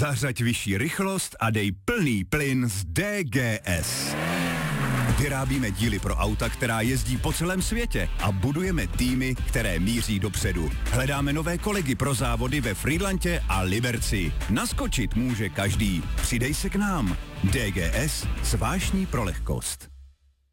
Zařaď vyšší rychlost a dej plný plyn z DGS. Vyrábíme díly pro auta, která jezdí po celém světě a budujeme týmy, které míří dopředu. Hledáme nové kolegy pro závody ve Frýdlantě a Liberci. Naskočit může každý. Přidej se k nám. DGS, svášní pro lehkost.